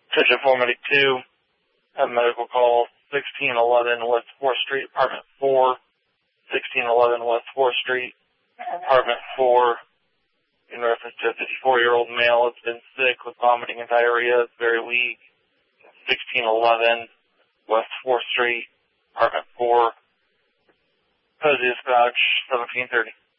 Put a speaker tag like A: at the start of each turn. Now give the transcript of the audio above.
A: Attention 492, have medical call 1611 West 4th Street, apartment 4, 1611 West 4th Street, apartment 4, in reference to a 54-year-old male that's been sick with vomiting and diarrhea, very weak, 1611 West 4th Street, apartment 4, Code Dispatch 1730.